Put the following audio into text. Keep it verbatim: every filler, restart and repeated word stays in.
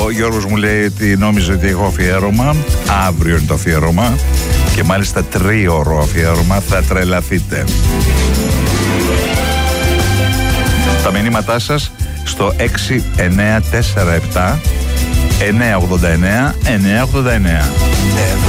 Ο Γιώργος μου λέει ότι νόμιζε ότι έχω αφιέρωμα. Αύριο είναι το αφιέρωμα. Και μάλιστα τρίωρο αφιέρωμα. Θα τρελαθείτε. Τα μηνύματά σας στο έξι εννέα τέσσερα επτά εννέα ογδόντα εννέα εννέα ογδόντα εννέα.